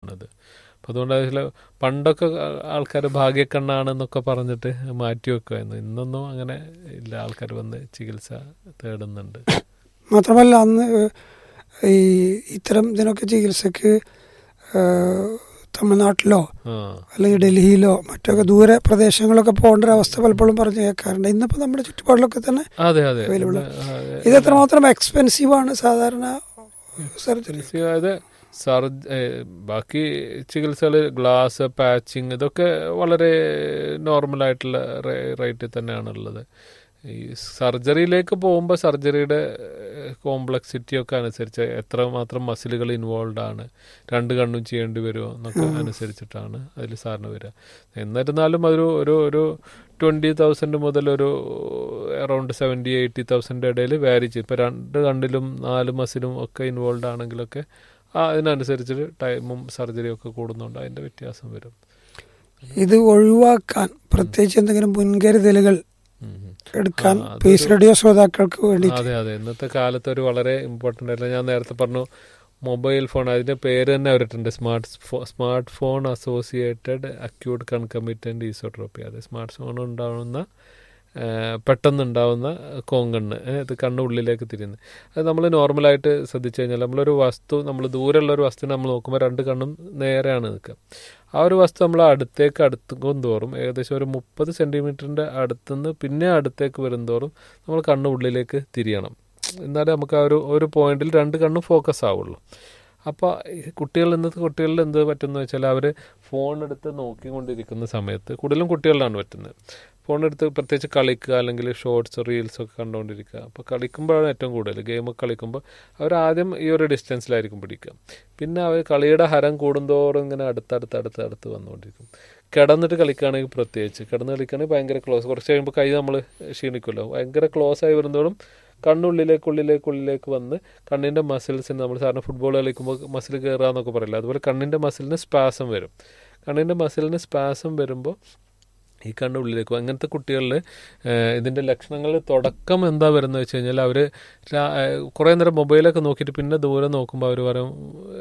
വരുന്നത്. അപ്പോൾ അതുകൊണ്ട് അതിൽ പണ്ടൊക്കെ ആൾക്കാർ ഭാഗ്യക്കണ്ണാണെന്നൊക്കെ പറഞ്ഞിട്ട് മാറ്റി വെക്കുമായിരുന്നു. ഇന്നൊന്നും അങ്ങനെ ഇല്ല, ആൾക്കാർ വന്ന് ചികിത്സ തേടുന്നുണ്ട്. മാത്രമല്ല അന്ന് ഈ ഇത്തരം ഇതിനൊക്കെ ചികിത്സക്ക് തമിഴ്നാട്ടിലോ അല്ലെങ്കിൽ ഡൽഹിയിലോ മറ്റൊക്കെ ദൂരെ പ്രദേശങ്ങളൊക്കെ പോകേണ്ട ഒരു അവസ്ഥ പലപ്പോഴും പറഞ്ഞു കേൾക്കാറുണ്ട്. ഇന്നിപ്പോൾ നമ്മുടെ ചുറ്റുപാടിലൊക്കെ തന്നെ അവൈലബിൾ. ഇത് എത്രമാത്രം എക്സ്പെൻസീവ് ആണ് സാധാരണ സർജറി? അതായത് ബാക്കി ചികിത്സകൾ, ഗ്ലാസ്, പാച്ചിങ്, ഇതൊക്കെ വളരെ നോർമലായിട്ടുള്ള റേറ്റിൽ തന്നെയാണുള്ളത്. ഈ സർജറിയിലേക്ക് പോകുമ്പോൾ സർജറിയുടെ കോംപ്ലക്സിറ്റി ഒക്കെ അനുസരിച്ച് എത്രമാത്രം മസിലുകൾ ഇൻവോൾവ് ആണ്, രണ്ട് കണ്ണും ചെയ്യേണ്ടി വരുമോ എന്നൊക്കെ അനുസരിച്ചിട്ടാണ് അതിൽ സാറിന് വരിക. എന്നിരുന്നാലും ഒരു 20,000 മുതൽ ഒരു അറൗണ്ട് 70,000-80,000 ഇടയിൽ വാരി ചെയ്യും. ഇപ്പോൾ 2 കണ്ണിലും 4 മസിലും ഒക്കെ ഇൻവോൾവ് ആണെങ്കിലൊക്കെ അതിനനുസരിച്ച് ടൈമും സർജറിയും ഒക്കെ കൂടുന്നുണ്ട്, അതിൻ്റെ വ്യത്യാസം വരും. ഇത് ഒഴിവാക്കാൻ പ്രത്യേകിച്ച് എന്തെങ്കിലും മുൻകരുതലുകൾ എടുക്കാൻ പീസ് റേഡിയോ ശ്രോതാക്കൾക്ക് വേണ്ടി? അതെ, ഇന്നത്തെ കാലത്ത് ഒരു വളരെ ഇമ്പോർട്ടൻ്റ് ആയിട്ടുള്ള, ഞാൻ നേരത്തെ പറഞ്ഞു, മൊബൈൽ ഫോൺ, അതിൻ്റെ പേര് തന്നെ അവരിട്ടുണ്ട്, സ്മാർട്ട് ഫോൺ അസോസിയേറ്റഡ് അക്യൂട്ട് കൺകമിറ്റൻ്റ് ഈസോട്രോപ്പി. അത് സ്മാർട്ട് ഫോൺ ഉണ്ടാവുന്ന പെട്ടെന്നുണ്ടാവുന്ന കോങ്കണ്ണ്, ഇത് കണ്ണുള്ളിലേക്ക് തിരിയുന്നത്. അത് നമ്മൾ നോർമലായിട്ട് ശ്രദ്ധിച്ചു കഴിഞ്ഞാൽ നമ്മൾ ദൂരെയുള്ള ഒരു വസ്തുവിനെ നമ്മൾ നോക്കുമ്പോൾ 2 കണ്ണും നേരെയാണ് നിൽക്കുക. ആ ഒരു വസ്തു നമ്മൾ അടുത്തേക്കും തോറും ഏകദേശം ഒരു 30 സെൻറ്റിമീറ്ററിൻ്റെ അടുത്തുനിന്ന് പിന്നെ അടുത്തേക്ക് വരും തോറും നമ്മൾ കണ്ണുള്ളിലേക്ക് തിരിയണം. എന്നാലേ നമുക്ക് ആ ഒരു പോയിന്റിൽ 2 കണ്ണും ഫോക്കസ് ആവുള്ളൂ. അപ്പോൾ ഇന്നത്തെ കുട്ടികളിൽ എന്ത് പറ്റുമെന്ന് വെച്ചാൽ അവർ ഫോണെടുത്ത് നോക്കിക്കൊണ്ടിരിക്കുന്ന സമയത്ത്, കൂടുതലും കുട്ടികളിലാണ് പറ്റുന്നത്, ഫോണെടുത്ത് പ്രത്യേകിച്ച് കളിക്കുക അല്ലെങ്കിൽ ഷോർട്സ് റീൽസൊക്കെ കണ്ടുകൊണ്ടിരിക്കുക. അപ്പോൾ കളിക്കുമ്പോഴാണ് ഏറ്റവും കൂടുതൽ, ഗെയിമൊക്കെ കളിക്കുമ്പോൾ അവരാദ്യം ഈ ഒരു ഡിസ്റ്റൻസിലായിരിക്കും പിടിക്കുക. പിന്നെ അവർ കളിയുടെ ഹരം കൂടുന്തോറും ഇങ്ങനെ അടുത്ത് വന്നുകൊണ്ടിരിക്കും. കിടന്നിട്ട് കളിക്കുകയാണെങ്കിൽ പ്രത്യേകിച്ച്, കിടന്ന് കളിക്കുകയാണെങ്കിൽ ഭയങ്കര ക്ലോസ്, കുറച്ച് കഴിയുമ്പോൾ കൈ നമ്മൾ ക്ഷീണിക്കുമല്ലോ, ഭയങ്കര ക്ലോസ് ആയി വരുന്നതോടും കണ്ണുള്ളിലേക്ക് വന്ന് കണ്ണിൻ്റെ മസിൽസിന്, നമ്മൾ സാറിന് ഫുട്ബോൾ കളിക്കുമ്പോൾ മസിൽ കയറുക എന്നൊക്കെ പറയില്ല, അതുപോലെ കണ്ണിൻ്റെ മസിലിന് സ്പാസം വരും. കണ്ണിൻ്റെ മസിലിന് സ്പാസം വരുമ്പോൾ ഈ കണ്ണുള്ളിലേക്ക്, അങ്ങനത്തെ കുട്ടികളിൽ ഇതിൻ്റെ ലക്ഷണങ്ങൾ തുടക്കം എന്താ വരുന്നത് വെച്ച് കഴിഞ്ഞാൽ അവർ കുറേ നേരം മൊബൈലൊക്കെ നോക്കിയിട്ട് പിന്നെ ദൂരെ നോക്കുമ്പോൾ അവർ പറയും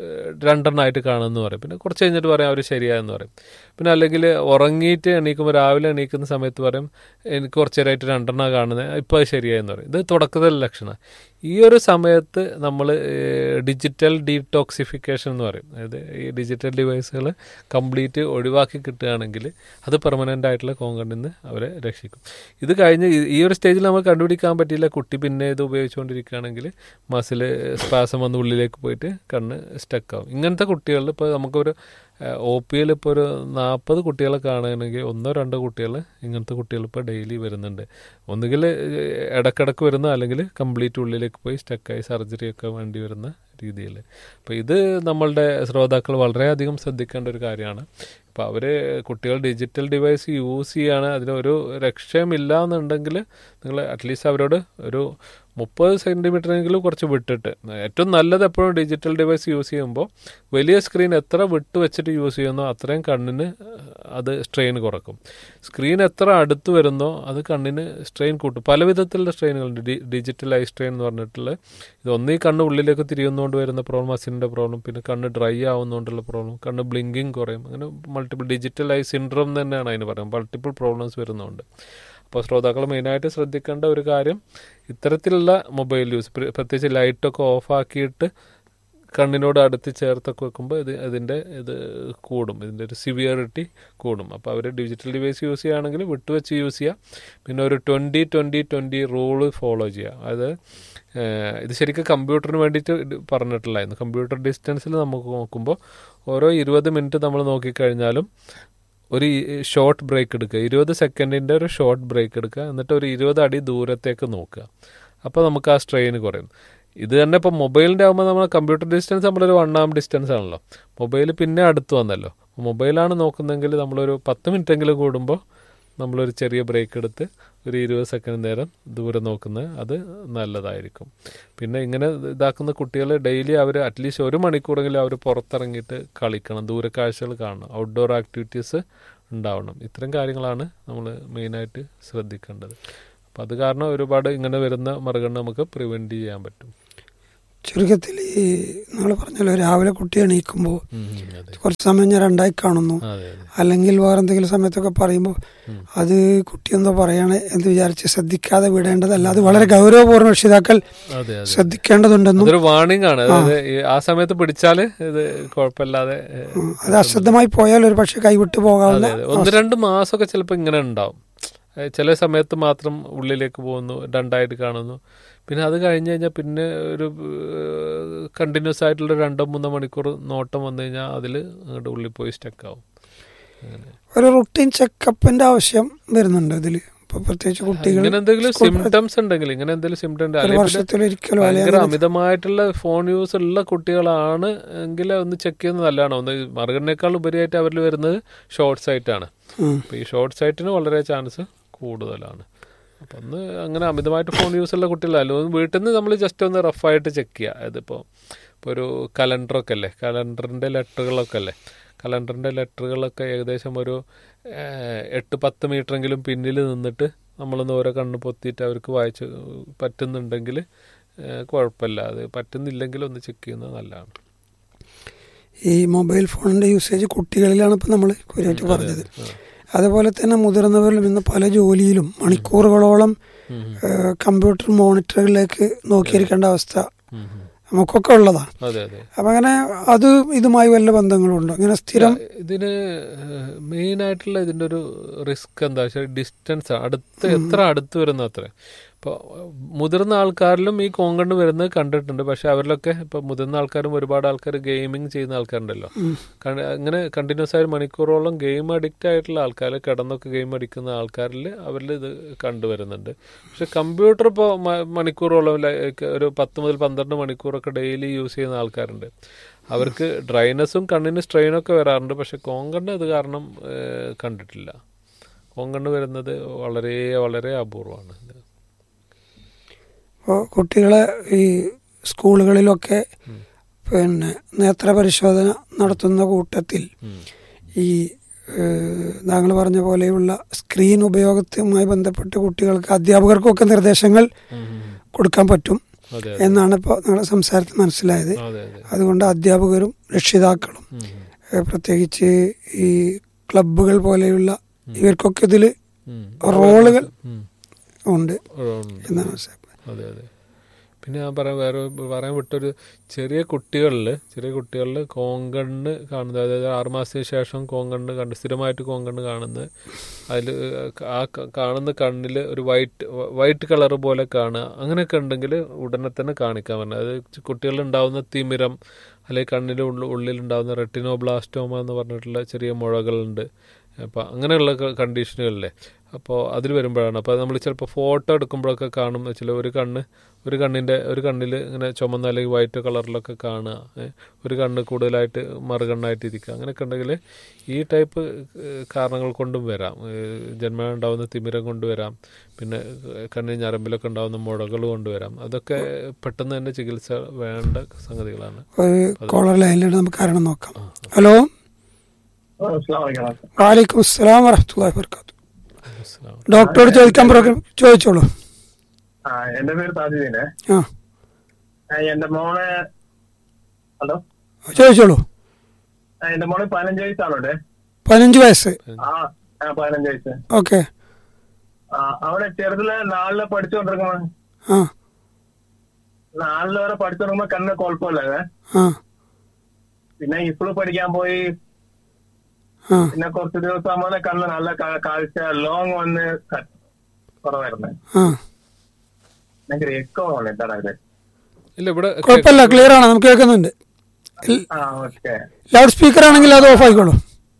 2 എണ്ണമായിട്ട് കാണുമെന്ന് പറയും. പിന്നെ കുറച്ച് കഴിഞ്ഞിട്ട് പറയും അവർ ശരിയായെന്ന് പറയും. പിന്നെ അല്ലെങ്കിൽ ഉറങ്ങിയിട്ട് എണീക്കുമ്പോൾ, രാവിലെ എണീക്കുന്ന സമയത്ത് പറയും എനിക്ക് കുറച്ച് നേരമായിട്ട് 2 എണ്ണ കാണുന്നത്, ഇപ്പോൾ അത് ശരിയായെന്ന് പറയും. ഇത് തുടക്കത്തിലെ ലക്ഷണം. ഈ ഒരു സമയത്ത് നമ്മൾ ഡിജിറ്റൽ ഡീടോക്സിഫിക്കേഷൻ എന്ന് പറയും. അതായത് ഈ ഡിജിറ്റൽ ഡിവൈസുകൾ കംപ്ലീറ്റ് ഒഴിവാക്കി കിട്ടുകയാണെങ്കിൽ അത് പെർമനൻ്റ് ആയിട്ടുള്ള കോങ്കണ്ണിൽ നിന്ന് അവരെ രക്ഷിക്കും. ഇത് കഴിഞ്ഞ് ഈ ഒരു സ്റ്റേജിൽ നമ്മൾ കണ്ടുപിടിക്കാൻ പറ്റിയില്ല, കുട്ടി പിന്നെ ഇത് ഉപയോഗിച്ചുകൊണ്ടിരിക്കുകയാണെങ്കിൽ മസിൽ സ്പാസം വന്ന് ഉള്ളിലേക്ക് പോയിട്ട് കണ്ണ് സ്റ്റക്കാവും. ഇങ്ങനത്തെ കുട്ടികളിൽ ഇപ്പോൾ നമുക്കൊരു OPയിൽ ഇപ്പോൾ ഒരു 40 കുട്ടികളെ കാണുകയാണെങ്കിൽ 1-2 കുട്ടികൾ, ഇങ്ങനത്തെ കുട്ടികൾ ഇപ്പോൾ ഡെയിലി വരുന്നുണ്ട്. ഒന്നുകിൽ ഇടക്കിടക്ക് വരുന്ന, അല്ലെങ്കിൽ കംപ്ലീറ്റ് ഉള്ളിലേക്ക് പോയി സ്റ്റക്കായി സർജറിയൊക്കെ വേണ്ടി വരുന്ന രീതിയിൽ. അപ്പോൾ ഇത് നമ്മളുടെ ശ്രോതാക്കൾ വളരെയധികം ശ്രദ്ധിക്കേണ്ട ഒരു കാര്യമാണ്. അപ്പോൾ കുട്ടികൾ ഡിജിറ്റൽ ഡിവൈസ് യൂസ് ചെയ്യുകയാണ്, അതിനൊരു രക്ഷയുമില്ല എന്നുണ്ടെങ്കിൽ നിങ്ങൾ അറ്റ്ലീസ്റ്റ് അവരോട് ഒരു 30 സെൻറ്റിമീറ്ററെങ്കിലും കുറച്ച് വിട്ടിട്ട്, ഏറ്റവും നല്ലത് എപ്പോഴും ഡിജിറ്റൽ ഡിവൈസ് യൂസ് ചെയ്യുമ്പോൾ വലിയ സ്ക്രീൻ എത്ര വിട്ട് വെച്ചിട്ട് യൂസ് ചെയ്യുന്നോ അത്രയും കണ്ണിന് അത് സ്ട്രെയിൻ കുറക്കും. സ്ക്രീൻ എത്ര അടുത്ത് വരുന്നോ അത് കണ്ണിന് സ്ട്രെയിൻ കൂട്ടും. പല വിധത്തിലുള്ള സ്ട്രെയിനുകളുണ്ട്. ഡിജിറ്റൽ ഐ സ്ട്രെയിൻ എന്ന് പറഞ്ഞിട്ടുള്ള ഇത് ഒന്നീ കണ്ണ് ഉള്ളിലേക്ക് തിരിയുന്നതുകൊണ്ട് വരുന്ന പ്രോബ്ലം, മസിലിൻ്റെ പ്രോബ്ലം, പിന്നെ കണ്ണ് ഡ്രൈ ആവുന്നതുകൊണ്ടുള്ള പ്രോബ്ലം, കണ്ണ് ബ്ലിങ്കിങ് കുറയും, അങ്ങനെ മൾട്ടിപ്പിൾ ഡിജിറ്റൽ ഐ സിൻഡ്രോം തന്നെയാണ് അതിന് പറയുന്നത്. മൾട്ടിപ്പിൾ പ്രോബ്ലംസ് വരുന്നുണ്ട്. അപ്പോൾ ശ്രോതാക്കൾ മെയിനായിട്ട് ശ്രദ്ധിക്കേണ്ട ഒരു കാര്യം, ഇത്തരത്തിലുള്ള മൊബൈൽ യൂസ്, പ്രത്യേകിച്ച് ലൈറ്റൊക്കെ ഓഫാക്കിയിട്ട് കണ്ണിനോട് അടുത്ത് ചേർത്തൊക്കെ വെക്കുമ്പോൾ ഇത് കൂടും, ഇതിൻ്റെ ഒരു സിവിയറിറ്റി കൂടും. അപ്പോൾ അവർ ഡിജിറ്റൽ ഡിവൈസ് യൂസ് ചെയ്യുകയാണെങ്കിൽ വിട്ടുവെച്ച് യൂസ് ചെയ്യുക. പിന്നെ ഒരു 20-20-20 റൂള് ഫോളോ ചെയ്യുക. അതായത് ഇത് ശരിക്കും കമ്പ്യൂട്ടറിന് വേണ്ടിയിട്ട് പറഞ്ഞിട്ടുള്ളതായിരുന്നു. കമ്പ്യൂട്ടർ ഡിസ്റ്റൻസിൽ നമുക്ക് നോക്കുമ്പോൾ ഓരോ 20 മിനിറ്റ് നമ്മൾ നോക്കിക്കഴിഞ്ഞാലും ഒരു ഷോർട്ട് ബ്രേക്ക് എടുക്കുക, 20 സെക്കൻഡിൻ്റെ ഒരു ഷോർട്ട് ബ്രേക്ക് എടുക്കുക, എന്നിട്ട് ഒരു 20 അടി ദൂരത്തേക്ക് നോക്കുക. അപ്പോൾ നമുക്ക് ആ സ്ട്രെയിൻ കുറയും. ഇത് തന്നെ ഇപ്പോൾ മൊബൈലിൻ്റെ ആകുമ്പോൾ നമ്മൾ കമ്പ്യൂട്ടർ ഡിസ്റ്റൻസ് നമ്മളൊരു 1 arm ഡിസ്റ്റൻസ് ആണല്ലോ, മൊബൈൽ പിന്നെ അടുത്ത് വന്നല്ലോ. മൊബൈലാണ് നോക്കുന്നതെങ്കിൽ നമ്മളൊരു 10 മിനിറ്റെങ്കിലും കൂടുമ്പോൾ നമ്മളൊരു ചെറിയ ബ്രേക്ക് എടുത്ത് ഒരു 20 സെക്കൻഡ് നേരം ദൂരെ നോക്കുന്നത് അത് നല്ലതായിരിക്കും. പിന്നെ ഇങ്ങനെ ഇതാക്കുന്ന കുട്ടികൾ ഡെയിലി അവർ അറ്റ്ലീസ്റ്റ് 1 മണിക്കൂറെങ്കിലും അവർ പുറത്തിറങ്ങിയിട്ട് കളിക്കണം, ദൂരക്കാഴ്ചകൾ കാണണം, ഔട്ട്ഡോർ ആക്ടിവിറ്റീസ് ഉണ്ടാവണം. ഇത്തരം കാര്യങ്ങളാണ് നമ്മൾ മെയിനായിട്ട് ശ്രദ്ധിക്കേണ്ടത്. അപ്പോൾ അത് കാരണം ഒരുപാട് ഇങ്ങനെ വരുന്ന മറുകണ്ണ് നമുക്ക് പ്രിവെൻറ്റ് ചെയ്യാൻ പറ്റും. ചുരുക്കത്തിൽ ഈ നിങ്ങൾ പറഞ്ഞല്ലോ രാവിലെ കുട്ടി എണീക്കുമ്പോൾ കുറച്ച് സമയം ഞാൻ രണ്ടായി കാണുന്നു, അല്ലെങ്കിൽ വേറെ എന്തെങ്കിലും സമയത്തൊക്കെ പറയുമ്പോൾ അത് കുട്ടി എന്തോ പറയണേ എന്ന് വിചാരിച്ച് ശ്രദ്ധിക്കാതെ വിടേണ്ടതല്ല. അത് വളരെ ഗൗരവപൂർവ്വം രക്ഷിതാക്കൾ ശ്രദ്ധിക്കേണ്ടതുണ്ടെന്നും വാണിംഗ് ആണ്. ആ സമയത്ത് പിടിച്ചാൽ ഇത് കുഴപ്പമില്ലാതെ, അത് അശ്രദ്ധമായി പോയാൽ ഒരു പക്ഷെ കൈവിട്ട് പോകാവുന്ന 1-2 മാസമൊക്കെ ചിലപ്പോൾ ഇങ്ങനെ ഉണ്ടാവും. ചില സമയത്ത് മാത്രം ഉള്ളിലേക്ക് പോകുന്നു, രണ്ടായിട്ട് കാണുന്നു. പിന്നെ അത് കഴിഞ്ഞ് കഴിഞ്ഞാൽ പിന്നെ ഒരു കണ്ടിന്യൂസ് ആയിട്ടുള്ള 2-3 മണിക്കൂർ നോട്ടം വന്നു കഴിഞ്ഞാൽ അതിൽ അങ്ങോട്ട് ഉള്ളിൽ പോയി സ്റ്റക്കാവും. ഒരു റുട്ടീൻ ചെക്കപ്പിന്റെ ആവശ്യം വരുന്നുണ്ട് ഇതിൽ. പ്രത്യേകിച്ച് കുട്ടികൾ ഇങ്ങനെ എന്തെങ്കിലും സിംറ്റംസ് ഉണ്ടെങ്കിൽ, ഇങ്ങനെ എന്തെങ്കിലും സിംറ്റം ഭയങ്കര അമിതമായിട്ടുള്ള ഫോൺ യൂസ് ഉള്ള കുട്ടികളാണ് എങ്കിൽ ഒന്ന് ചെക്ക് ചെയ്യുന്നത് നല്ലതാണ്. ഒന്ന് മറുകണ്ണേക്കാൾ ഉപരിയായിട്ട് അവരിൽ വരുന്നത് ഷോർട്ട് സൈറ്റാണ്. അപ്പോൾ ഈ ഷോർട്ട് സൈറ്റിന് വളരെ ചാൻസ് കൂടുതലാണ്. അപ്പം ഒന്ന് അങ്ങനെ അമിതമായിട്ട് ഫോൺ യൂസ് ഉള്ള കുട്ടികളല്ലോ, വീട്ടിൽ നിന്ന് നമ്മൾ ജസ്റ്റ് ഒന്ന് റഫായിട്ട് ചെക്ക് ചെയ്യുക. ഇതിപ്പോൾ ഒരു കലണ്ടറൊക്കെ അല്ലേ, കലണ്ടറിൻ്റെ ലെറ്ററുകളൊക്കെ ഏകദേശം ഒരു 8-10 മീറ്ററെങ്കിലും പിന്നിൽ നിന്നിട്ട് നമ്മളൊന്ന് ഓരോ കണ്ണ് പൊത്തിയിട്ട് അവർക്ക് വായിച്ച് പറ്റുന്നുണ്ടെങ്കിൽ കുഴപ്പമില്ല. അത് പറ്റുന്നില്ലെങ്കിൽ ഒന്ന് ചെക്ക് ചെയ്യുന്നത് നല്ലതാണ്. ഈ മൊബൈൽ ഫോണിൻ്റെ യൂസേജ് കുട്ടികളിലാണ് ഇപ്പം നമ്മൾ കൂടുതലായിട്ട് പറഞ്ഞത്. അതുപോലെ തന്നെ മുതിർന്നവരിലും ഇന്ന് പല ജോലിയിലും മണിക്കൂറുകളോളം കമ്പ്യൂട്ടർ മോണിറ്ററുകളിലേക്ക് നോക്കിയിരിക്കേണ്ട അവസ്ഥ നമുക്കൊക്കെ ഉള്ളതാണ്. അപ്പം അങ്ങനെ അത് ഇതുമായി വല്ല ബന്ധങ്ങളുണ്ടോ? അങ്ങനെ സ്ഥിരം ഇതിന് മെയിനായിട്ടുള്ള ഇതിൻ്റെ ഒരു റിസ്ക് എന്താ വെച്ചാൽ ഡിസ്റ്റൻസ്, എത്ര അടുത്ത് വരുന്ന അത്ര. ഇപ്പോൾ മുതിർന്ന ആൾക്കാരിലും ഈ കോങ്കണ്ണ് വരുന്നത് കണ്ടിട്ടുണ്ട്. പക്ഷെ അവരിലൊക്കെ ഇപ്പോൾ മുതിർന്ന ആൾക്കാരും ഒരുപാട് ആൾക്കാർ ഗെയിമിങ് ചെയ്യുന്ന ആൾക്കാരുണ്ടല്ലോ, അങ്ങനെ കണ്ടിന്യൂസ് ആയി മണിക്കൂറോളം ഗെയിം അഡിക്റ്റ് ആയിട്ടുള്ള ആൾക്കാർ, കിടന്നൊക്കെ ഗെയിം അടിക്കുന്ന ആൾക്കാരിൽ അവരിൽ ഇത് കണ്ടുവരുന്നുണ്ട്. പക്ഷെ കമ്പ്യൂട്ടർ ഇപ്പോൾ മണിക്കൂറോളം ഒരു 10-12 മണിക്കൂറൊക്കെ ഡെയിലി യൂസ് ചെയ്യുന്ന ആൾക്കാരുണ്ട്. അവർക്ക് ഡ്രൈനെസ്സും കണ്ണിന് സ്ട്രെയിനൊക്കെ വരാറുണ്ട്. പക്ഷെ കോങ്കണ്ണ് ഇത് കാരണം കണ്ടിട്ടില്ല. കോങ്കണ്ണ് വരുന്നത് വളരെ വളരെ അപൂർവമാണ്. ഇപ്പോൾ കുട്ടികളെ ഈ സ്കൂളുകളിലൊക്കെ പിന്നെ നേത്രപരിശോധന നടത്തുന്ന കൂട്ടത്തിൽ ഈ താങ്കൾ പറഞ്ഞ പോലെയുള്ള സ്ക്രീൻ ഉപയോഗത്തുമായി ബന്ധപ്പെട്ട് കുട്ടികൾക്ക് അധ്യാപകർക്കൊക്കെ നിർദ്ദേശങ്ങൾ കൊടുക്കാൻ പറ്റും എന്നാണ് ഇപ്പോൾ നിങ്ങളുടെ സംസാരത്തിൽ മനസ്സിലായത്. അതുകൊണ്ട് അധ്യാപകരും രക്ഷിതാക്കളും പ്രത്യേകിച്ച് ഈ ക്ലബ്ബുകൾ പോലെയുള്ള ഇവർക്കൊക്കെ ഇതിൽ റോളുകൾ ഉണ്ട് എന്നാണ് മനസ്സിലാക്കുന്നത്. അതെ. പിന്നെ ഞാൻ പറയാൻ വിട്ടൊരു ചെറിയ കുട്ടികളിൽ കോങ്കണ്ണ് കാണുന്നത്, അതായത് 6 മാസത്തിന് ശേഷം കോങ്കണ്ണ് സ്ഥിരമായിട്ട് കോങ്കണ്ണ് കാണുന്നത്, അതിൽ ആ കാണുന്ന കണ്ണിൽ ഒരു വൈറ്റ് കളർ പോലെ കാണുക, അങ്ങനെയൊക്കെ ഉണ്ടെങ്കിൽ ഉടനെ തന്നെ കാണിക്കാൻ പറഞ്ഞത്. അത് കുട്ടികളിലുണ്ടാവുന്ന തിമിരം, അല്ലെങ്കിൽ കണ്ണിൻ്റെ ഉള്ളിലുണ്ടാകുന്ന റെറ്റിനോബ്ലാസ്റ്റോമ എന്ന് പറഞ്ഞിട്ടുള്ള ചെറിയ മുഴകളുണ്ട്. അപ്പോൾ അങ്ങനെയുള്ള കണ്ടീഷനുകളിലെ അപ്പോൾ അതിൽ വരുമ്പോഴാണ്. അപ്പോൾ നമ്മൾ ചിലപ്പോൾ ഫോട്ടോ എടുക്കുമ്പോഴൊക്കെ കാണും, ചില ഒരു കണ്ണിൽ ഇങ്ങനെ ചുമന്ന അല്ലെങ്കിൽ വൈറ്റ് കളറിലൊക്കെ കാണുക, ഒരു കണ്ണ് കൂടുതലായിട്ട് മറുകണ്ണായിട്ട് ഇരിക്കുക, അങ്ങനെയൊക്കെ ഉണ്ടെങ്കിൽ ഈ ടൈപ്പ് കാരണങ്ങൾ കൊണ്ടും വരാം. ജന്മന ഉണ്ടാകുന്ന തിമിരം കൊണ്ടുവരാം, പിന്നെ കണ്ണിന് ഞരമ്പിലൊക്കെ ഉണ്ടാകുന്ന മുഴകൾ കൊണ്ടുവരാം. അതൊക്കെ പെട്ടെന്ന് തന്നെ ചികിത്സ വേണ്ട സംഗതികളാണ്. നമുക്ക് കാരണം നോക്കാം. ഹലോ, വലൈക്കും അസ്സലാം വറഹ്മത്തുള്ളാഹി വബറകാതുഹു. ഡോക്ടറോട് ചോദിക്കാൻ ചോദിച്ചോളൂ. എന്റെ പേര് താജുദ്ദീനെ. എന്റെ മോളെ ചോദിച്ചോളൂ. എന്റെ മോളെ 15 വയസ്സാണോട്ടെ. 15 വയസ്സ്. 15 വയസ്സ്. ഓക്കെ. അവിടെ ചെറുതില് 4 പഠിച്ചുകൊണ്ടിരിക്കുമ്പോ 4 വരെ പഠിച്ചുകൊണ്ടിരിക്കുമ്പോ കണ്ണ് കുഴപ്പമില്ലേ. പിന്നെ ഇപ്പോൾ പഠിക്കാൻ പോയി. പിന്നെ കുറച്ച് ദിവസം ആകുമ്പോൾ കണ്ണ് നല്ല കാഴ്ച ലോങ് വന്ന് കുറവായിരുന്നു. കുഴപ്പമില്ല, ക്ലിയർ ആണ്, നമുക്ക് കേൾക്കുന്നുണ്ട്. ലൗഡ് സ്പീക്കർ ആണെങ്കിൽ അത് ഓഫ് ആയിക്കോളൂ.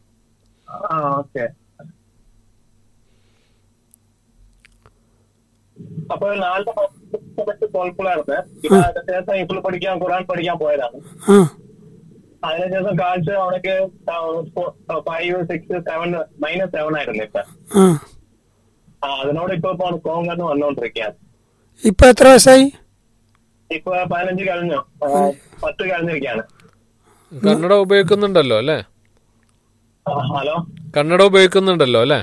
അപ്പൊ 4 കുഴപ്പമില്ലായിരുന്നു. ഇപ്പോൾ ഖുർആൻ പഠിക്കാൻ പോയതാണ്. അതിനുശേഷം കാഴ്ച അവനക്ക് 5, 6, 7 -7 ആയിരുന്നു. ഇപ്പൊ അതിനോട് ഇപ്പൊ കോങ്കണ്ണ് വന്നോണ്ടിരിക്കുകയാണ്. ഇപ്പൊ എത്ര വയസ്സായി? ഇപ്പൊ 15 കഴിഞ്ഞു, 10 കഴിഞ്ഞിരിക്കുകയാണ്. കന്നഡ ഉപയോഗിക്കുന്നുണ്ടല്ലോ അല്ലേ? ഹലോ, കന്നഡ ഉപയോഗിക്കുന്നുണ്ടല്ലോ അല്ലേ?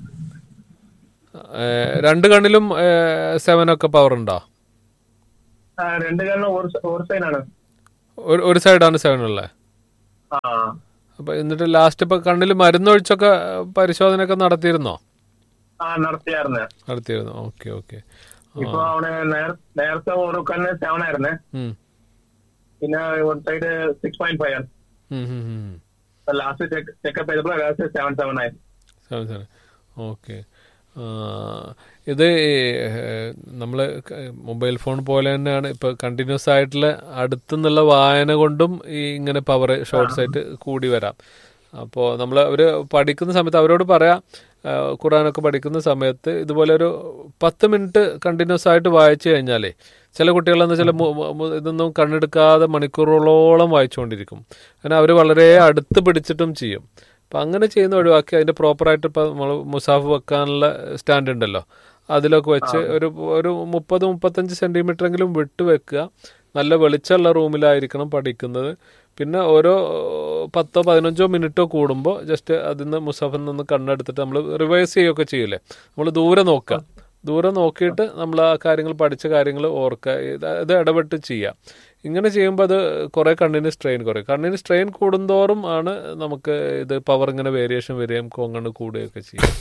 2 കണ്ണിലും 7 ഒക്കെ പവർ ഉണ്ടോ? രണ്ട് കണ്ണ് ഒരു സൈഡാണ്. ഒരു സൈഡാണ് 7 ഉള്ളത്. ആ. അപ്പൊ എന്നിട്ട് ലാസ്റ്റ് ഇപ്പൊ കണ്ണിൽ മരുന്നൊഴിച്ചൊക്കെ പരിശോധനയൊക്കെ നടത്തിയിരുന്നോ? നടത്തിയിരുന്നു. Okay okay. ഇപ്പൊ അവിടെ നേരത്തെ ഒരു കണ്ണ് 7 ആയിരുന്നേ, പിന്നെ ഒരു സൈഡ് 6.5 ആണ്. ലാസ്റ്റ് ചെക്കപ്പ് ചെയ്തപ്പോൾ 7 ആയി. ഓക്കെ. ഇത് നമ്മൾ മൊബൈൽ ഫോൺ പോലെ തന്നെയാണ് ഇപ്പൊ കണ്ടിന്യൂസ് ആയിട്ടുള്ള അടുത്തുനിന്നുള്ള വായന കൊണ്ടും ഈ ഇങ്ങനെ പവർ ഷോർട്ട്സ് ആയിട്ട് കൂടി വരാം. അപ്പോൾ നമ്മൾ അവർ പഠിക്കുന്ന സമയത്ത് അവരോട് പറയാം, ഖുർആനൊക്കെ പഠിക്കുന്ന സമയത്ത് ഇതുപോലെ ഒരു 10 മിനിറ്റ് കണ്ടിന്യൂസ് ആയിട്ട് വായിച്ചു കഴിഞ്ഞാലേ ചില കുട്ടികളെന്ന് ചില ഇതൊന്നും കണ്ണെടുക്കാതെ മണിക്കൂറുകളോളം വായിച്ചുകൊണ്ടിരിക്കും. അങ്ങനെ അവർ വളരെ അടുത്ത് പിടിച്ചിട്ടും ചെയ്യും. അപ്പം അങ്ങനെ ചെയ്യുന്ന ഒഴിവാക്കി അതിൻ്റെ പ്രോപ്പറായിട്ട് ഇപ്പോൾ നമ്മൾ മുസാഫ് വെക്കാനുള്ള സ്റ്റാൻഡ് ഉണ്ടല്ലോ, അതിലൊക്കെ വെച്ച് ഒരു 30-35 സെൻറ്റിമീറ്ററെങ്കിലും വിട്ട് വെക്കുക. നല്ല വെളിച്ചമുള്ള റൂമിലായിരിക്കണം പഠിക്കുന്നത്. പിന്നെ ഓരോ 10-15 മിനിറ്റോ കൂടുമ്പോൾ ജസ്റ്റ് അതിൽ നിന്ന് മുസാഫിൽ നിന്ന് കണ്ണെടുത്തിട്ട് നമ്മൾ റിവൈസ് ചെയ്യുകയൊക്കെ ചെയ്യില്ലേ, നമ്മൾ ദൂരെ നോക്കിയിട്ട് നമ്മൾ ആ കാര്യങ്ങൾ പഠിച്ച കാര്യങ്ങൾ ഓർക്കുക, ഇത് ഇടപെട്ട് ചെയ്യുക. ഇങ്ങനെ ചെയ്യുമ്പോൾ അത് കുറേ കണ്ണിന് സ്ട്രെയിൻ കുറയും. കണ്ണിന് സ്ട്രെയിൻ കൂടുന്തോറും ആണ് നമുക്ക് ഇത് പവർ ഇങ്ങനെ വേരിയേഷൻ വരികയും കോങ്ങണ്ണ് കൂടുകയൊക്കെ ചെയ്യും.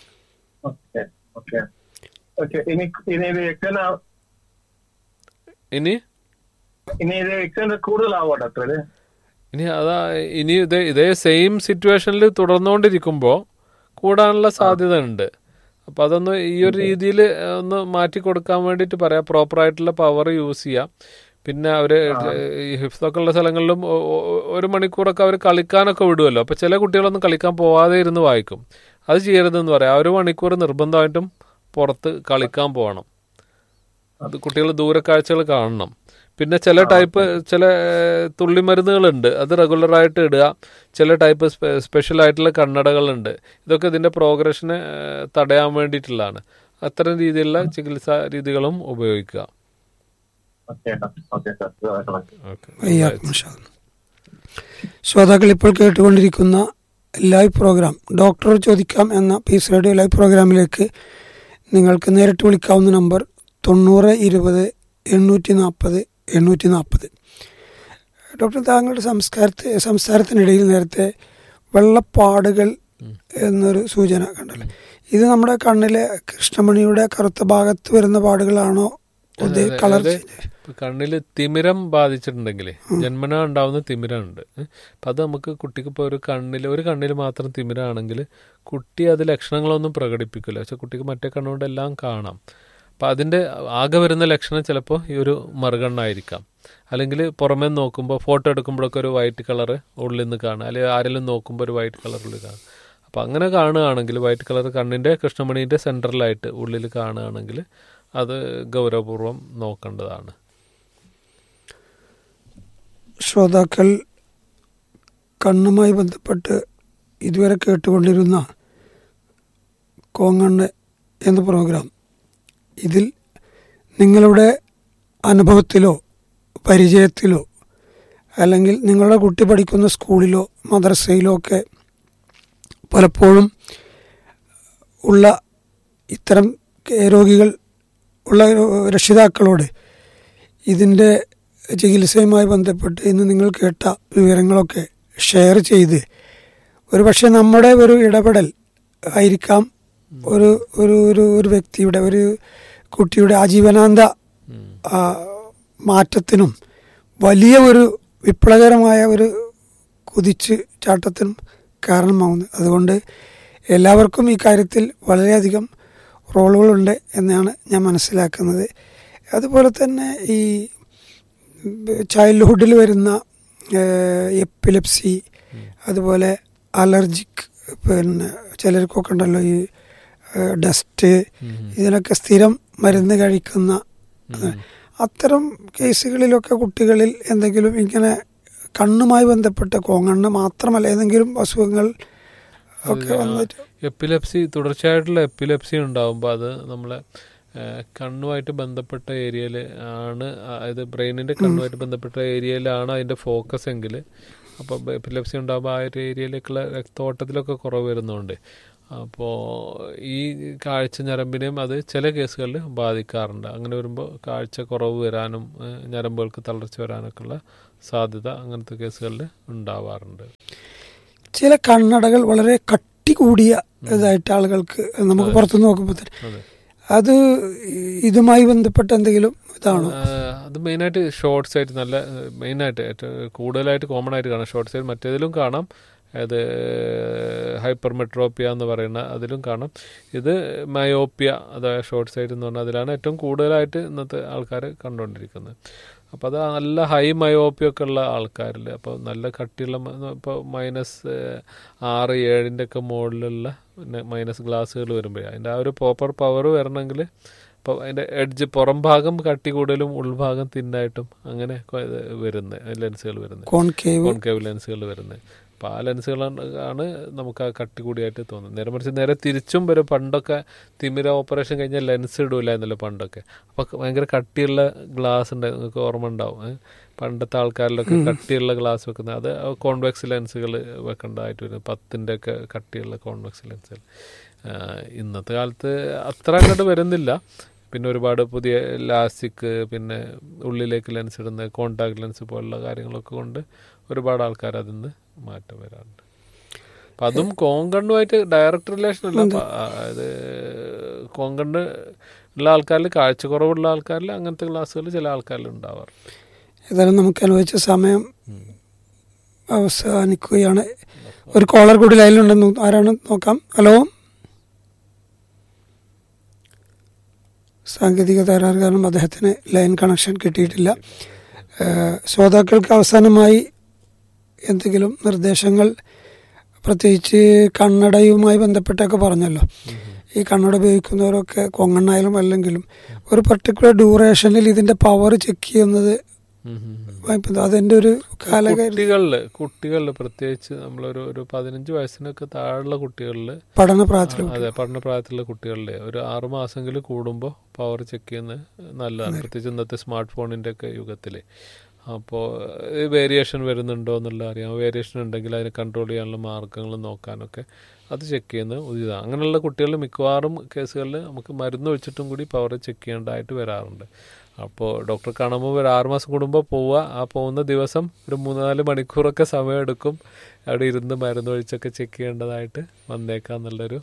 ഇനി ഇതേ സെയിം സിറ്റുവേഷനിൽ തുടർന്നുകൊണ്ടിരിക്കുമ്പോൾ കൂടാനുള്ള സാധ്യത ഉണ്ട്. അപ്പോൾ അതൊന്ന് ഈ ഒരു രീതിയിൽ ഒന്ന് മാറ്റി കൊടുക്കാൻ വേണ്ടിയിട്ട് പറയാം. പ്രോപ്പറായിട്ടുള്ള പവർ യൂസ് ചെയ്യാം. പിന്നെ അവർ ഈ ഹിഫ്സൊക്കെ ഉള്ള സ്ഥലങ്ങളിലും 1 മണിക്കൂറൊക്കെ അവർ കളിക്കാനൊക്കെ വിടുമല്ലോ. അപ്പോൾ ചില കുട്ടികളൊന്നും കളിക്കാൻ പോവാതെ ഇരുന്ന് വായിക്കും. അത് ചെയ്യരുതെന്ന് പറയാം. 1 മണിക്കൂർ നിർബന്ധമായിട്ടും പുറത്ത് കളിക്കാൻ പോകണം. അത് കുട്ടികൾ ദൂരക്കാഴ്ചകൾ കാണണം. പിന്നെ ചില തുള്ളിമരുന്നുകളുണ്ട്, അത് റെഗുലറായിട്ട് ഇടുക. ചില ടൈപ്പ് സ്പെഷ്യലായിട്ടുള്ള കണ്ണടകളുണ്ട്. ഇതൊക്കെ ഇതിൻ്റെ പ്രോഗ്രഷനെ തടയാൻ വേണ്ടിയിട്ടുള്ളതാണ്. അത്തരം രീതിയിലുള്ള ചികിത്സാ രീതികളും ഉപയോഗിക്കുക. ശ്രോതാക്കൾ ഇപ്പോൾ കേട്ടുകൊണ്ടിരിക്കുന്ന ലൈവ് പ്രോഗ്രാം ഡോക്ടർ ചോദിക്കാം എന്ന പീസ് റേഡിയോ ലൈവ് പ്രോഗ്രാമിലേക്ക് നിങ്ങൾക്ക് നേരിട്ട് വിളിക്കാവുന്ന നമ്പർ 90 20 840 840. ഡോക്ടർ, താങ്കളുടെ സംസാരത്തിനിടയിൽ നേരത്തെ വെള്ളപ്പാടുകൾ എന്നൊരു സൂചന കണ്ടല്ലോ. ഇത് നമ്മുടെ കണ്ണിലെ കൃഷ്ണമണിയുടെ കറുത്ത ഭാഗത്ത് വരുന്ന പാടുകളാണോ? കണ്ണിൽ തിമിരം ബാധിച്ചിട്ടുണ്ടെങ്കിൽ ജന്മന ഉണ്ടാവുന്ന തിമിരമുണ്ട്. അപ്പം അത് നമുക്ക് കുട്ടിക്ക് ഇപ്പോൾ ഒരു കണ്ണിൽ മാത്രം തിമിരാണെങ്കിൽ കുട്ടി അത് ലക്ഷണങ്ങളൊന്നും പ്രകടിപ്പിക്കില്ല. പക്ഷെ കുട്ടിക്ക് മറ്റേ കണ്ണുകൊണ്ട് എല്ലാം കാണാം. അപ്പം അതിൻ്റെ ആകെ വരുന്ന ലക്ഷണം ചിലപ്പോൾ ഈ ഒരു മറുകണ്ണായിരിക്കാം. അല്ലെങ്കിൽ പുറമേ നോക്കുമ്പോൾ ഫോട്ടോ എടുക്കുമ്പോഴൊക്കെ ഒരു വൈറ്റ് കളർ ഉള്ളിൽ നിന്ന് കാണുക, അല്ലെങ്കിൽ ആരെങ്കിലും നോക്കുമ്പോൾ ഒരു വൈറ്റ് കളർ ഉള്ളിൽ കാണുക. അപ്പം അങ്ങനെ കാണുകയാണെങ്കിൽ വൈറ്റ് കളർ കണ്ണിൻ്റെ കൃഷ്ണമണീൻ്റെ സെൻറ്ററിലായിട്ട് ഉള്ളിൽ കാണുകയാണെങ്കിൽ അത് ഗൗരവപൂർവം നോക്കേണ്ടതാണ്. ശ്രോതാക്കൾ കണ്ണുമായി ബന്ധപ്പെട്ട് ഇതുവരെ കേട്ടുകൊണ്ടിരുന്ന കോങ്ങണ്ണ് എന്ന പ്രോഗ്രാം, ഇതിൽ നിങ്ങളുടെ അനുഭവത്തിലോ പരിചയത്തിലോ അല്ലെങ്കിൽ നിങ്ങളുടെ കുട്ടി പഠിക്കുന്ന സ്കൂളിലോ മദ്രസയിലോ ഒക്കെ പലപ്പോഴും ഉള്ള ഇത്തരം രോഗികൾ ഉള്ള രക്ഷിതാക്കളോട് ഇതിൻ്റെ ചികിത്സയുമായി ബന്ധപ്പെട്ട് ഇന്ന് നിങ്ങൾ കേട്ട വിവരങ്ങളൊക്കെ ഷെയർ ചെയ്ത് ഒരു പക്ഷേ നമ്മുടെ ഒരു ഇടപെടൽ ആയിരിക്കാം ഒരു ഒരു ഒരു വ്യക്തിയുടെ ഒരു കുട്ടിയുടെ ആജീവനാന്ത മാറ്റത്തിനും വലിയ ഒരു വിപ്ലവകരമായ ഒരു കുതിച്ചു ചാട്ടത്തിനും കാരണമാവുന്നത്. അതുകൊണ്ട് എല്ലാവർക്കും ഈ കാര്യത്തിൽ വളരെയധികം റോളുകളുണ്ട് എന്നാണ് ഞാൻ മനസ്സിലാക്കുന്നത്. അതുപോലെ തന്നെ ഈ ചൈൽഡ്ഹുഡിൽ വരുന്ന എപ്പിലെപ്സി, അതുപോലെ അലർജിക്, പിന്നെ ചിലർക്കൊക്കെ ഉണ്ടല്ലോ ഈ ഡസ്റ്റ്, ഇതിനൊക്കെ സ്ഥിരം മരുന്ന് കഴിക്കുന്ന അത്തരം കേസുകളിലൊക്കെ കുട്ടികളിൽ എന്തെങ്കിലും ഇങ്ങനെ കണ്ണുമായി ബന്ധപ്പെട്ട കോങ്ങണ്ണ് മാത്രമല്ല ഏതെങ്കിലും അസുഖങ്ങൾ ഒക്കെ വന്നിട്ട് തുടർച്ചയായിട്ടുള്ള എപ്പിലെപ്സി ഉണ്ടാകുമ്പോൾ അത് നമ്മളെ കണ്ണുമായിട്ട് ബന്ധപ്പെട്ട ഏരിയയിൽ ആണ്, അതായത് ബ്രെയിനിൻ്റെ കണ്ണുമായിട്ട് ബന്ധപ്പെട്ട ഏരിയയിലാണ് അതിൻ്റെ ഫോക്കസ് എങ്കിൽ, അപ്പോൾ എപ്പിലെപ്സി ഉണ്ടാകുമ്പോൾ ആ ഒരു ഏരിയയിലേക്കുള്ള രക്തോട്ടത്തിലൊക്കെ കുറവ് വരുന്നുണ്ട്. അപ്പോൾ ഈ കാഴ്ച ഞരമ്പിനെയും അത് ചില കേസുകളിൽ ബാധിക്കാറുണ്ട്. അങ്ങനെ വരുമ്പോൾ കാഴ്ച കുറവ് വരാനും ഞരമ്പുകൾക്ക് തളർച്ച വരാനൊക്കെ ഉള്ള സാധ്യത അങ്ങനത്തെ കേസുകളിൽ ഉണ്ടാവാറുണ്ട്. ചില കണ്ണടകൾ വളരെ കട്ടി കൂടിയ ഇതായിട്ട് ആളുകൾക്ക് നമുക്ക് പുറത്തുനിന്ന് നോക്കുമ്പോൾ തന്നെ അത് ഇതുമായി ബന്ധപ്പെട്ട എന്തെങ്കിലും ഇതാണോ? അത് മെയിനായിട്ട് ഷോർട്ട് സൈറ്റ്, നല്ല മെയിനായിട്ട് ഏറ്റവും കൂടുതലായിട്ട് കോമൺ ആയിട്ട് കാണാം ഷോർട്ട് സൈറ്റ്. മറ്റേതിലും കാണാം, അത് ഹൈപ്പർമെട്രോപ്പിയ എന്ന് പറയുന്ന അതിലും കാണാം. ഇത് മയോപ്പിയ, അതായത് ഷോർട്ട് സൈറ്റ് എന്ന് പറഞ്ഞാൽ അതിലാണ് ഏറ്റവും കൂടുതലായിട്ട് ഇന്നത്തെ ആൾക്കാർ കണ്ടുകൊണ്ടിരിക്കുന്നത്. അപ്പോൾ അത് നല്ല ഹൈ മയോപ്പിയൊക്കെ ഉള്ള ആൾക്കാരിൽ, അപ്പോൾ നല്ല കട്ടിയുള്ള, ഇപ്പോൾ -6-7 ഒക്കെ മുകളിലുള്ള മൈനസ് ഗ്ലാസ്സുകൾ വരുമ്പോഴേ അതിൻ്റെ ആ ഒരു പ്രോപ്പർ പവർ വരണമെങ്കിൽ അപ്പോൾ അതിൻ്റെ എഡ്ജ് പുറം ഭാഗം കട്ടി കൂടുതലും ഉൾഭാഗം തിന്നായിട്ടും അങ്ങനെ വരുന്നത് ലെൻസുകൾ വരുന്നത്, കോൺകേവ് ലെൻസുകൾ വരുന്നത്. അപ്പോൾ ആ ലെൻസുകളാണ് നമുക്ക് ആ കട്ടി കൂടിയായിട്ട് തോന്നുന്നത്. നേരെ മറിച്ച് നേരെ തിരിച്ചും വരും. പണ്ടൊക്കെ തിമിര ഓപ്പറേഷൻ കഴിഞ്ഞാൽ ലെൻസ് ഇടില്ല എന്നല്ലോ പണ്ടൊക്കെ. അപ്പോൾ ഭയങ്കര കട്ടിയുള്ള ഗ്ലാസ് ഉണ്ട്, നിങ്ങൾക്ക് ഓർമ്മ ഉണ്ടാവും. പണ്ടത്തെ ആൾക്കാരിലൊക്കെ കട്ടിയുള്ള ഗ്ലാസ് വെക്കുന്നത്, അത് കോൺവെക്സ് ലെൻസുകൾ വെക്കേണ്ടതായിട്ട് വരും. 10-ന്റെ ഒക്കെ കട്ടിയുള്ള കോൺവെക്സ് ലെൻസുകൾ. ഇന്നത്തെ കാലത്ത് അത്ര അങ്ങോട്ട് വരുന്നില്ല. പിന്നെ ഒരുപാട് പുതിയ ലാസ്റ്റിക്, പിന്നെ ഉള്ളിലേക്ക് ലെൻസ് ഇടുന്ന കോണ്ടാക്ട് ലെൻസ് പോലുള്ള കാര്യങ്ങളൊക്കെ കൊണ്ട് ഒരുപാട് ആൾക്കാർ അതിൽ നിന്ന് മാറ്റം വരാറുണ്ട്. അപ്പം അതും കോങ്കണ്ണുമായിട്ട് ഡയറക്റ്റ് റിലേഷൻ അല്ല. അത് കോങ്കണ്ണ് ഉള്ള ആൾക്കാരിൽ, കാഴ്ചക്കുറവുള്ള ആൾക്കാരിൽ അങ്ങനത്തെ ഗ്ലാസ്സുകൾ ചില ആൾക്കാരിൽ ഉണ്ടാവാറുണ്ട്. ഏതായാലും നമുക്ക് അനുവദിച്ച സമയം അവസാനിക്കുകയാണ്. ഒരു കോളർ കൂടി ലൈനിലുണ്ടെന്ന്, ആരാണ് നോക്കാം. ഹലോ. സാങ്കേതിക തകരാറ് കാരണം അദ്ദേഹത്തിന് ലൈൻ കണക്ഷൻ കിട്ടിയിട്ടില്ല. ശ്രോതാക്കൾക്ക് അവസാനമായി എന്തെങ്കിലും നിർദ്ദേശങ്ങൾ, പ്രത്യേകിച്ച് കണ്ണടയുമായി ബന്ധപ്പെട്ടൊക്കെ പറഞ്ഞല്ലോ. ഈ കണ്ണട ഉപയോഗിക്കുന്നവരൊക്കെ കൊങ്ങണ്ണായാലും അല്ലെങ്കിലും ഒരു പർട്ടിക്കുലർ ഡ്യൂറേഷനിൽ ഇതിൻ്റെ പവർ ചെക്ക് ചെയ്യുന്നത് അതിൻ്റെ ഒരു കുട്ടികളിൽ പ്രത്യേകിച്ച് നമ്മളൊരു 15 വയസ്സിനൊക്കെ താഴെയുള്ള കുട്ടികളിൽ, പഠനപ്രായത്തിലുള്ള കുട്ടികളിൽ ഒരു 6 മാസമെങ്കിലും കൂടുമ്പോൾ പവർ ചെക്ക് ചെയ്യുന്നത് നല്ലതാണ്. പ്രത്യേകിച്ച് ഇന്നത്തെ സ്മാർട്ട് ഫോണിൻ്റെ ഒക്കെ യുഗത്തിൽ. അപ്പോൾ വേരിയേഷൻ വരുന്നുണ്ടോ എന്നുള്ള അറിയാം. വേരിയേഷൻ ഉണ്ടെങ്കിൽ അതിനെ കൺട്രോൾ ചെയ്യാനുള്ള മാർഗ്ഗങ്ങൾ നോക്കാനൊക്കെ അത് ചെക്ക് ചെയ്യുന്നത് ഉചിതമാണ്. അങ്ങനെയുള്ള കുട്ടികളിൽ മിക്കവാറും കേസുകളിൽ നമുക്ക് മരുന്ന് ഒഴിച്ചിട്ടും കൂടി പവർ ചെക്ക് ചെയ്യേണ്ടതായിട്ട് വരാറുണ്ട്. അപ്പോൾ ഡോക്ടറെ കാണുമ്പോൾ ഒരു 6 മാസം കൂടുമ്പോൾ പോവുക. ആ പോകുന്ന ദിവസം ഒരു 3-4 മണിക്കൂറൊക്കെ സമയമെടുക്കും. അവിടെ ഇരുന്ന് മരുന്ന് ഒഴിച്ചൊക്കെ ചെക്ക് ചെയ്യേണ്ടതായിട്ട് വന്നേക്കാം എന്നുള്ളൊരു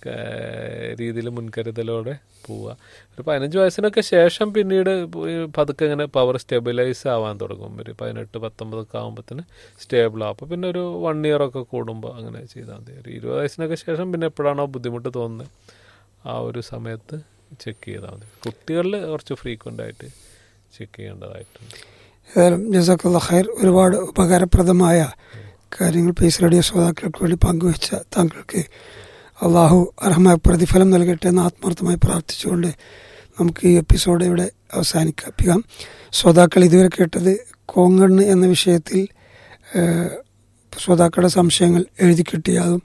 രീതിയിൽ മുൻകരുതലോടെ പോവുക. ഒരു 15 വയസ്സിനൊക്കെ ശേഷം പിന്നീട് പതുക്കെ ഇങ്ങനെ പവർ സ്റ്റെബിലൈസ് ആവാൻ തുടങ്ങും. ഒരു 18-19 ഒക്കെ ആകുമ്പോഴത്തേന് സ്റ്റേബിളാവും. അപ്പോൾ പിന്നെ ഒരു 1 year ഒക്കെ കൂടുമ്പോൾ അങ്ങനെ ചെയ്താൽ മതി. ഒരു 20 വയസ്സിനൊക്കെ ശേഷം പിന്നെ എപ്പോഴാണോ ബുദ്ധിമുട്ട് തോന്നുന്നത് ആ ഒരു സമയത്ത് ചെക്ക് ചെയ്താൽ മതി. കുട്ടികളിൽ കുറച്ച് ഫ്രീക്വൻ്റ് ആയിട്ട് ചെക്ക് ചെയ്യേണ്ടതായിട്ടുണ്ട്. ഏതായാലും ജസാക്കല്ലാഹ് ഖൈർ. ഒരുപാട് ഉപകാരപ്രദമായ കാര്യങ്ങൾ പീസ് റേഡിയോ ശ്രോതാക്കൾക്ക് വേണ്ടി പങ്കുവെച്ച താങ്കൾക്ക് അള്ളാഹു അർഹമായ പ്രതിഫലം നൽകട്ടെ എന്ന് ആത്മാർത്ഥമായി പ്രാർത്ഥിച്ചുകൊണ്ട് നമുക്ക് ഈ എപ്പിസോഡ് ഇവിടെ അവസാനിപ്പിക്കാം. ശ്രോതാക്കൾ ഇതുവരെ കേട്ടത് കോങ്കണ്ണ് എന്ന വിഷയത്തിൽ ശ്രോതാക്കളുടെ സംശയങ്ങൾ എഴുതി കിട്ടിയതും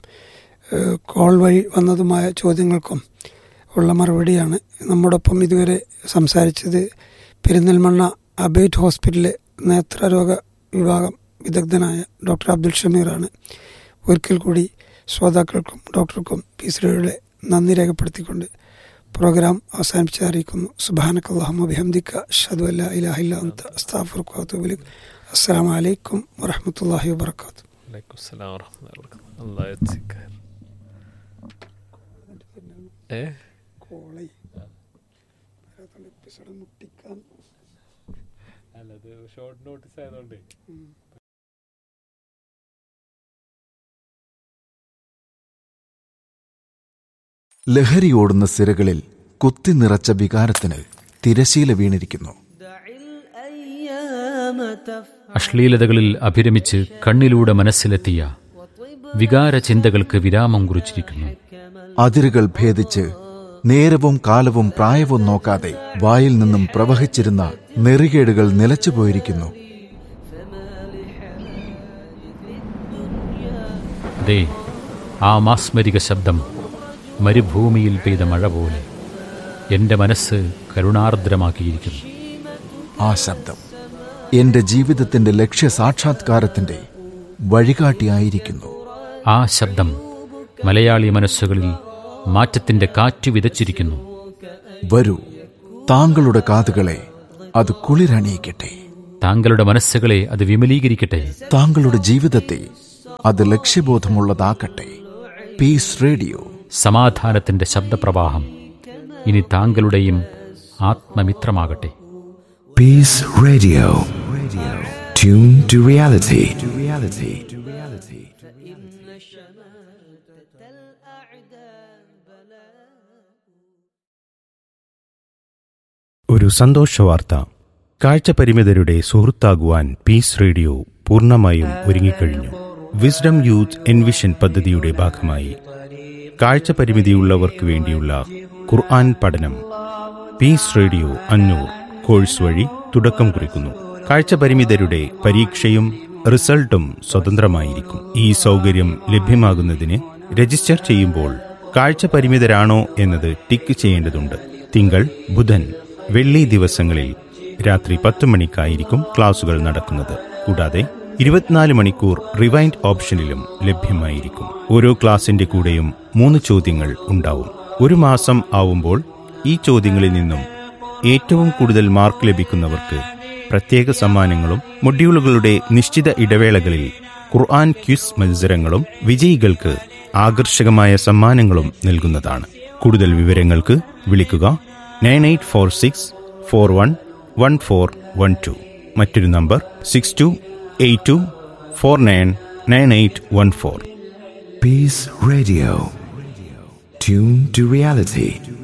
കോൾ വഴി വന്നതുമായ ചോദ്യങ്ങൾക്കും ഉള്ള മറുപടിയാണ്. നമ്മോടൊപ്പം ഇതുവരെ സംസാരിച്ചത് പെരിന്തൽമണ്ണ അബേറ്റ് ഹോസ്പിറ്റലിലെ നേത്രരോഗ വിഭാഗം വിദഗ്ധനായ ഡോക്ടർ അബ്ദുൽ ഷമീറാണ്. ഒരിക്കൽ കൂടി ശ്രോതാക്കൾക്കും ഡോക്ടർക്കും പീസ് റേഡിയോയുടെ നന്ദി രേഖപ്പെടുത്തിക്കൊണ്ട് പ്രോഗ്രാം അവസാനിപ്പിച്ച് അറിയിക്കുന്നു. സുബ്ഹാനക്കല്ലാഹുമ്മ ബിഹംദിക അശ്ഹദു അല്ലാ ഇലാഹ ഇല്ലാ അൻത അസ്തഗ്ഫിറുക വഅതൂബു ഇലൈക്. അസ്സലാമു അലൈക്കും വറഹ്മത്തുള്ളാഹി വബറകാതുഹു. വഅലൈക്കും അസ്സലാം വറഹ്മത്തുള്ളാഹി വബറകാതുഹു. അല്ലാഹു യജ്സിക. അല്ലത് ഷോർട്ട് നോട്ടീസ് ആയതുകൊണ്ട് ലഹരിയോടുന്ന സിരകളിൽ കുത്തി നിറച്ച വികാരത്തിന് തിരശീല വീണിരിക്കുന്നു. അശ്ലീലതകളിൽ അഭിരമിച്ച് കണ്ണിലൂടെ മനസ്സിലെത്തിയ വികാര ചിന്തകൾക്ക് വിരാമം കുറിച്ചിരിക്കുന്നു. അതിരുകൾ ഭേദിച്ച് നേരവും കാലവും പ്രായവും നോക്കാതെ വായിൽ നിന്നും പ്രവഹിച്ചിരുന്ന നെറികേടുകൾ നിലച്ചുപോയിരിക്കുന്നു. ദേ, ആ മാസ്മരിക ശബ്ദം മരുഭൂമിയിൽ പെയ്ത മഴ പോലെ എൻ്റെ മനസ്സ് കരുണാർദ്രമാക്കിയിരിക്കുന്നു. ആ ശബ്ദം എന്റെ ജീവിതത്തിന്റെ ലക്ഷ്യ സാക്ഷാത്കാരത്തിന്റെ വഴികാട്ടിയായിരിക്കുന്നു. ആ ശബ്ദം മലയാളി മനസ്സുകളിൽ മാറ്റത്തിന്റെ കാറ്റ് വിതച്ചിരിക്കുന്നു. വരൂ, താങ്കളുടെ കാതുകളെ അത് കുളിരണിയിക്കട്ടെ, താങ്കളുടെ മനസ്സുകളെ അത് വിമലീകരിക്കട്ടെ, താങ്കളുടെ ജീവിതത്തെ അത് ലക്ഷ്യബോധമുള്ളതാക്കട്ടെ. പീസ് റേഡിയോ, സമാധാനത്തിന്റെ ശബ്ദപ്രവാഹം ഇനി താങ്കളുടെയും ആത്മമിത്രമാകട്ടെ. Piece radio, tune to reality. ഒരു സന്തോഷവാർത്ത. കാഴ്ചപരിമിതരുടെ സുഹൃത്താകുവാൻ പീസ് റേഡിയോ പൂർണ്ണമായും ഒരുങ്ങിക്കഴിഞ്ഞു. വിസ്ഡം യൂത്ത് എൻവിഷൻ പദ്ധതിയുടെ ഭാഗമായി കാഴ്ചപരിമിതിയുള്ളവർക്ക് വേണ്ടിയുള്ള ഖുർആൻ പഠനം പീസ് റേഡിയോ അന്നൂർ കോഴ്സ് വഴി തുടക്കം കുറിക്കുന്നു. കാഴ്ചപരിമിതരുടെ പരീക്ഷയും റിസൾട്ടും സ്വതന്ത്രമായിരിക്കും. ഈ സൗകര്യം ലഭ്യമാകുന്നതിന് രജിസ്റ്റർ ചെയ്യുമ്പോൾ കാഴ്ചപരിമിതരാണോ എന്നത് ടിക്ക് ചെയ്യേണ്ടതുണ്ട്. തിങ്കൾ, ബുധൻ, വെള്ളി ദിവസങ്ങളിൽ രാത്രി 10 മണിക്കായിരിക്കും ക്ലാസുകൾ നടക്കുന്നത്. കൂടാതെ 24 മണിക്കൂർ റിവൈൻഡ് ഓപ്ഷനിലും ലഭ്യമായിരിക്കും. ഓരോ ക്ലാസിന്റെ കൂടെയും 3 ചോദ്യങ്ങൾ ഉണ്ടാവും. 1 മാസം ആവുമ്പോൾ ഈ ചോദ്യങ്ങളിൽ നിന്നും ഏറ്റവും കൂടുതൽ മാർക്ക് ലഭിക്കുന്നവർക്ക് പ്രത്യേക സമ്മാനങ്ങളും മൊഡ്യൂളുകളുടെ നിശ്ചിത ഇടവേളകളിൽ ഖുർആൻ ക്വിസ് മത്സരങ്ങളും വിജയികൾക്ക് ആകർഷകമായ സമ്മാനങ്ങളും നൽകുന്നതാണ്. കൂടുതൽ വിവരങ്ങൾക്ക് വിളിക്കുക 9846411412. മറ്റൊരു number 6282499814. Peace Radio. Tune to reality.